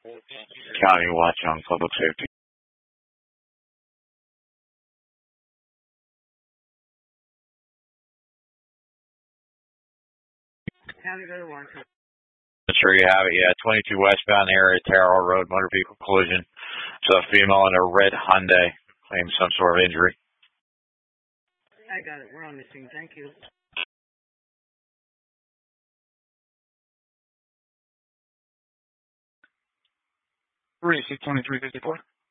County Watch on Public Safety. I'm sure you have it, yeah. 22 westbound area, Terrell Road, motor vehicle collision. So a female in a red Hyundai claims some sort of injury. I got it. We're on the scene. Thank you. 2354.